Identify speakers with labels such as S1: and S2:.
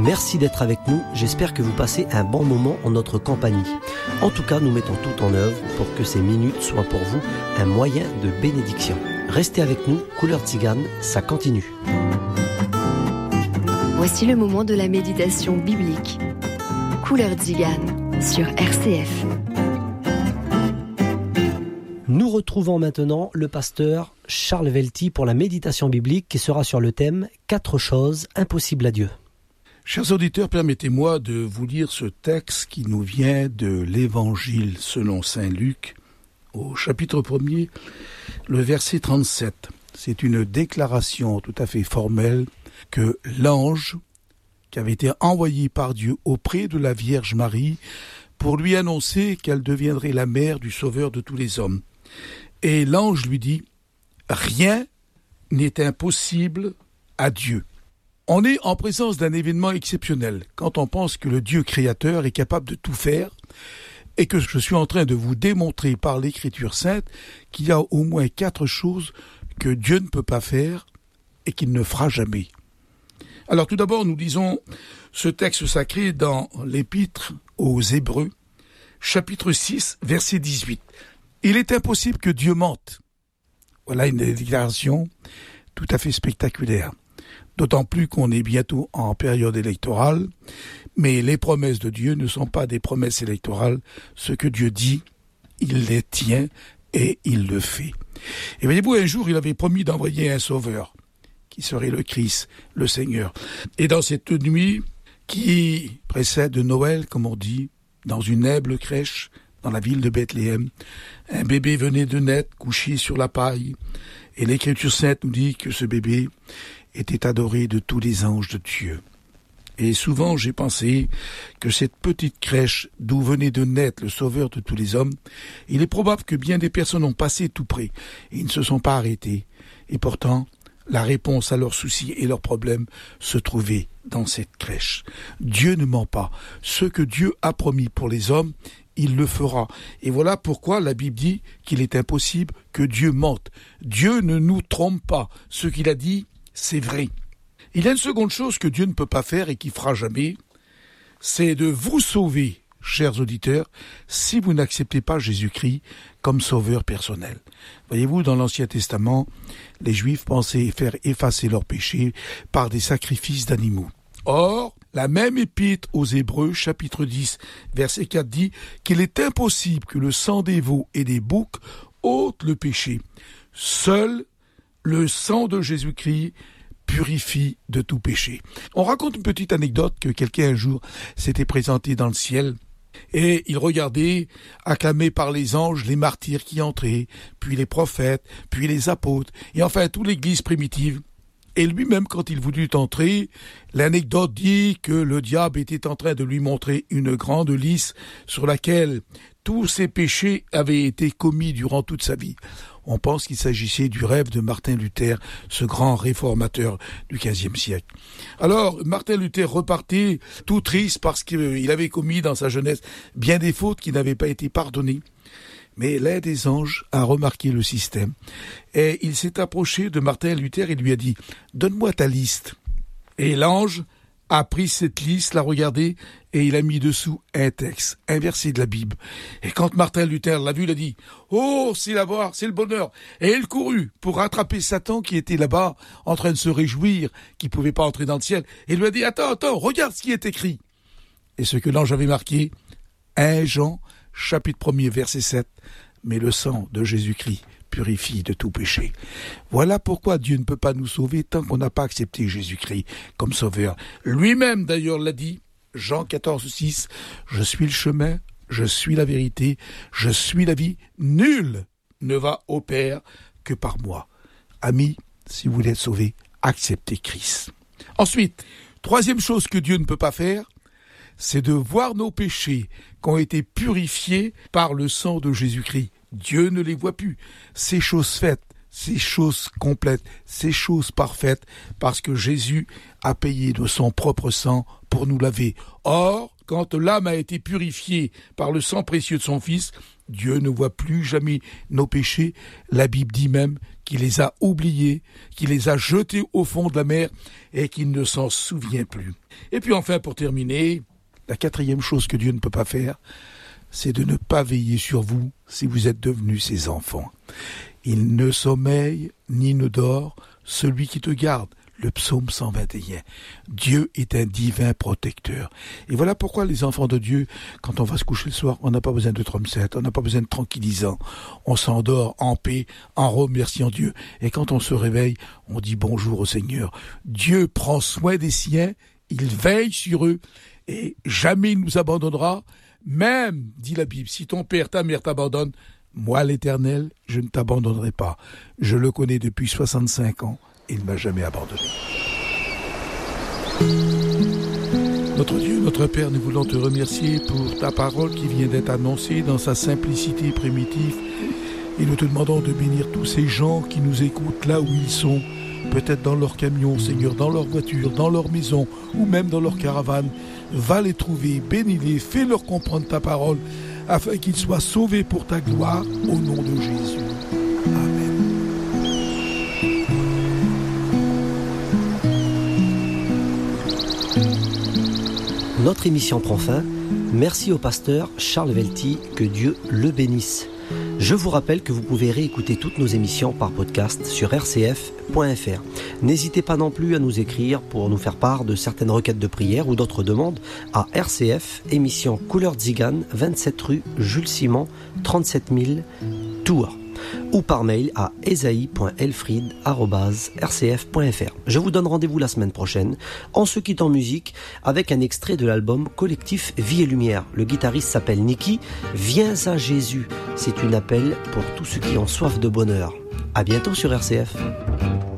S1: Merci d'être avec nous, j'espère que vous passez un bon moment en notre compagnie. En tout cas, nous mettons tout en œuvre pour que ces minutes soient pour vous un moyen de bénédiction. Restez avec nous, Couleur Tzigane, ça continue.
S2: Voici le moment de la méditation biblique. Couleur Tzigane sur RCF.
S1: Nous retrouvons maintenant le pasteur Charles Velty pour la méditation biblique qui sera sur le thème « 4 choses impossibles à Dieu ».
S3: Chers auditeurs, permettez-moi de vous lire ce texte qui nous vient de l'Évangile selon saint Luc, au chapitre 1er, le verset 37. C'est une déclaration tout à fait formelle que l'ange qui avait été envoyé par Dieu auprès de la Vierge Marie pour lui annoncer qu'elle deviendrait la mère du Sauveur de tous les hommes. Et l'ange lui dit « Rien n'est impossible à Dieu ». On est en présence d'un événement exceptionnel quand on pense que le Dieu créateur est capable de tout faire et que je suis en train de vous démontrer par l'Écriture sainte qu'il y a au moins 4 choses que Dieu ne peut pas faire et qu'il ne fera jamais. Alors tout d'abord, nous lisons ce texte sacré dans l'Épître aux Hébreux, chapitre 6, verset 18. Il est impossible que Dieu mente. Voilà une déclaration tout à fait spectaculaire. D'autant plus qu'on est bientôt en période électorale, mais les promesses de Dieu ne sont pas des promesses électorales. Ce que Dieu dit, il les tient et il le fait. Et voyez-vous, un jour, il avait promis d'envoyer un sauveur, qui serait le Christ, le Seigneur. Et dans cette nuit qui précède Noël, comme on dit, dans une humble crèche, dans la ville de Bethléem, un bébé venait de naître, couché sur la paille, et l'Écriture sainte nous dit que ce bébé était adoré de tous les anges de Dieu. Et souvent j'ai pensé que cette petite crèche d'où venait de naître le Sauveur de tous les hommes, il est probable que bien des personnes ont passé tout près et ils ne se sont pas arrêtés. Et pourtant, la réponse à leurs soucis et leurs problèmes se trouvait dans cette crèche. Dieu ne ment pas. Ce que Dieu a promis pour les hommes, il le fera. Et voilà pourquoi la Bible dit qu'il est impossible que Dieu mente. Dieu ne nous trompe pas. Ce qu'il a dit, c'est vrai. Il y a une seconde chose que Dieu ne peut pas faire et qu'il fera jamais, c'est de vous sauver, chers auditeurs, si vous n'acceptez pas Jésus-Christ comme sauveur personnel. Voyez-vous, dans l'Ancien Testament, les Juifs pensaient faire effacer leurs péchés par des sacrifices d'animaux. Or, la même épître aux Hébreux, chapitre 10, verset 4, dit qu'il est impossible que le sang des veaux et des boucs ôte le péché. Seul le sang de Jésus-Christ purifie de tout péché. On raconte une petite anecdote que quelqu'un un jour s'était présenté dans le ciel et il regardait, acclamé par les anges, les martyrs qui entraient, puis les prophètes, puis les apôtres, et enfin toute l'église primitive. Et lui-même, quand il voulut entrer, l'anecdote dit que le diable était en train de lui montrer une grande liste sur laquelle tous ses péchés avaient été commis durant toute sa vie. On pense qu'il s'agissait du rêve de Martin Luther, ce grand réformateur du XVe siècle. Alors, Martin Luther repartait tout triste parce qu'il avait commis dans sa jeunesse bien des fautes qui n'avaient pas été pardonnées. Mais l'un des anges a remarqué le système et il s'est approché de Martin Luther et lui a dit « Donne-moi ta liste ». Et l'ange a pris cette liste, l'a regardée et il a mis dessous un texte, un verset de la Bible. Et quand Martin Luther l'a vu, il a dit « Oh, c'est là-bas, c'est le bonheur !» Et il courut pour rattraper Satan qui était là-bas en train de se réjouir, qui ne pouvait pas entrer dans le ciel. Et il lui a dit « Attends, regarde ce qui est écrit !» Et ce que l'ange avait marqué, 1 Jean, chapitre 1er, verset 7, « Mais le sang de Jésus-Christ purifie de tout péché. » Voilà pourquoi Dieu ne peut pas nous sauver tant qu'on n'a pas accepté Jésus-Christ comme sauveur. Lui-même d'ailleurs l'a dit, Jean 14, 6, « Je suis le chemin, je suis la vérité, je suis la vie. Nul ne va au Père que par moi. » Amis, si vous voulez être sauvés, acceptez Christ. Ensuite, troisième chose que Dieu ne peut pas faire, c'est de voir nos péchés qui ont été purifiés par le sang de Jésus-Christ. Dieu ne les voit plus. Ces choses faites, ces choses complètes, ces choses parfaites, parce que Jésus a payé de son propre sang pour nous laver. Or, quand l'âme a été purifiée par le sang précieux de son Fils, Dieu ne voit plus jamais nos péchés. La Bible dit même qu'il les a oubliés, qu'il les a jetés au fond de la mer et qu'il ne s'en souvient plus. Et puis enfin, pour terminer, la 4e chose que Dieu ne peut pas faire, c'est de ne pas veiller sur vous si vous êtes devenus ses enfants. Il ne sommeille ni ne dort celui qui te garde. Le psaume 121. Dieu est un divin protecteur. Et voilà pourquoi les enfants de Dieu, quand on va se coucher le soir, on n'a pas besoin de trompette, on n'a pas besoin de tranquillisant. On s'endort en paix, en remerciant Dieu. Et quand on se réveille, on dit bonjour au Seigneur. Dieu prend soin des siens, il veille sur eux et jamais il nous abandonnera. Même, dit la Bible, si ton père, ta mère t'abandonnent, moi l'Éternel, je ne t'abandonnerai pas. Je le connais depuis 65 ans. Il ne m'a jamais abandonné. Notre Dieu, notre Père, nous voulons te remercier pour ta parole qui vient d'être annoncée dans sa simplicité primitive. Et nous te demandons de bénir tous ces gens qui nous écoutent là où ils sont, peut-être dans leur camion, Seigneur, dans leur voiture, dans leur maison ou même dans leur caravane. Va les trouver, bénis-les, fais-leur comprendre ta parole afin qu'ils soient sauvés pour ta gloire au nom de Jésus. Amen.
S1: Notre émission prend fin. Merci au pasteur Charles Velty, que Dieu le bénisse. Je vous rappelle que vous pouvez réécouter toutes nos émissions par podcast sur rcf.fr. N'hésitez pas non plus à nous écrire pour nous faire part de certaines requêtes de prière ou d'autres demandes à RCF, émission Couleur Tzigane, 27 rue Jules Simon, 37 000 Tours, ou par mail à esaïe.elfried@rcf.fr. Je vous donne rendez-vous la semaine prochaine, en se quitte en musique avec un extrait de l'album collectif Vie et Lumière. Le guitariste s'appelle Niki. Viens à Jésus. C'est un appel pour tous ceux qui ont soif de bonheur. À bientôt sur RCF.